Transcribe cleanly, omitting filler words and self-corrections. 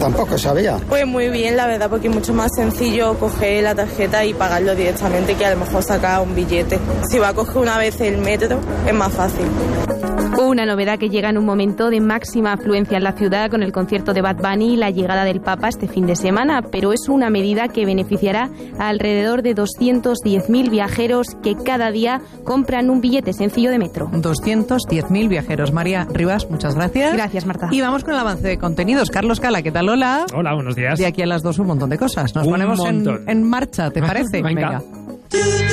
tampoco sabía. Pues muy bien, la verdad, porque es mucho más sencillo coger la tarjeta y pagarlo directamente que a lo mejor sacar un billete. Si va a coger una vez el metro, es más fácil. Una novedad que llega en un momento de máxima afluencia en la ciudad con el concierto de Bad Bunny y la llegada del Papa este fin de semana, pero es una medida que beneficiará a alrededor de 210.000 viajeros que cada día compran un billete sencillo de metro. 210.000 viajeros. María Rivas, muchas gracias. Gracias, Marta. Y vamos con el avance de contenidos. Carlos Cala, ¿qué tal? Hola. Hola, buenos días. De aquí a las 2 un montón de cosas. Nos ponemos en marcha, ¿te parece? Venga.